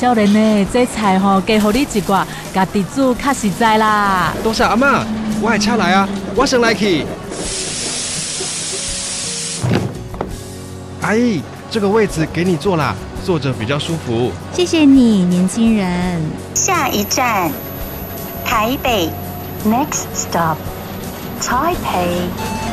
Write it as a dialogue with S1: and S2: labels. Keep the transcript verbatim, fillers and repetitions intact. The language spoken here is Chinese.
S1: 少年呢，这菜吼加互你一挂，家己煮较实在啦。
S2: 多谢阿嬷，我的车来啊，我先来去。阿姨，这个位置给你坐啦，坐着比较舒服。
S3: 谢谢你，年轻人。
S4: 下一站，台北 ，Next stop， Taipei。